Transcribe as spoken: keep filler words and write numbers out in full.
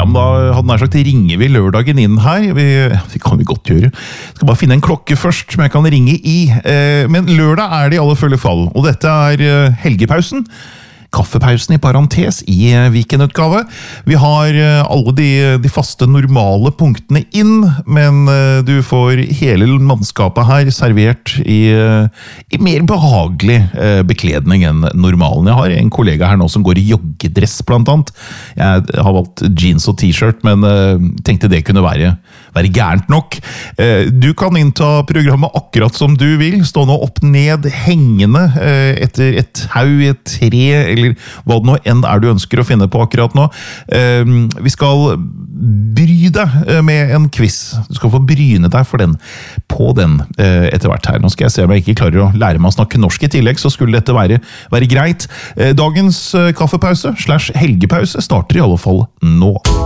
men da hadde nær sagt ringer vi lørdagen inn her. Vi, det kan vi godt gjøre. Skal bare finne en klokke først som jeg kan ringe i. Men lørdag er det i alle følge fall, og dette er helgepausen. Kaffepausen i parentes i weekendutgave. Vi har alle de, de faste normale punktene inn, men du får hele mannskapet her servert i, i mer behagelig bekledning enn normalen. Jeg har en kollega her nå som går i joggedress blant annet. Jeg har valgt jeans og t-shirt, men tenkte det kunne være, være gærent nok. Du kan innta programmet akkurat som du vil, stå nå opp ned, hengende etter et haug, et tre, eller hva det nå enn er du ønsker å finne på akkurat nå. Vi skal bry deg med en quiz. Du skal få bryne deg for den, på den etter hvert her. Nå skal jeg se om jeg ikke klarer å lære meg å snakke norsk i tillegg, så skulle dette være, være greit. Dagens kaffepause slash helgepause starter i alle fall nå.